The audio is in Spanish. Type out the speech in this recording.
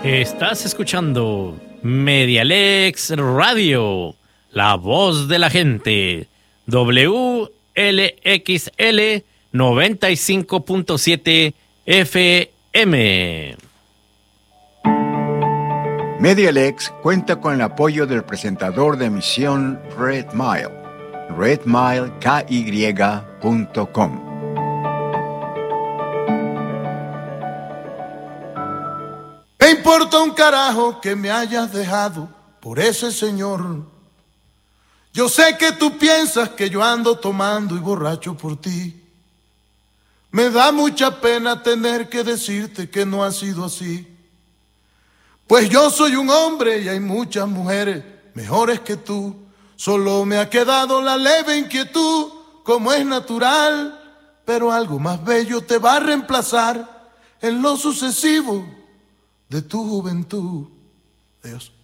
Estás escuchando Medialex Radio, la voz de la gente, WLXL 95.7 FM. Medialex cuenta con el apoyo del presentador de emisión Red Mile, redmileky.com. Me importa un carajo que me hayas dejado por ese señor. Yo sé que tú piensas que yo ando tomando y borracho por ti. Me da mucha pena tener que decirte que no ha sido así. Pues yo soy un hombre y hay muchas mujeres mejores que tú. Solo me ha quedado la leve inquietud, como es natural. Pero algo más bello te va a reemplazar en lo sucesivo de tu juventud. Adiós.